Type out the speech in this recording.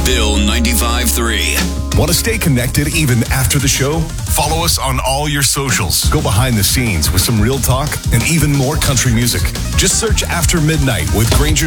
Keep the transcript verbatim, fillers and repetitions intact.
Bill ninety-five three. Want to stay connected even after the show? Follow us on all your socials. Go behind the scenes with some real talk and even more country music. Just search After Midnight with Granger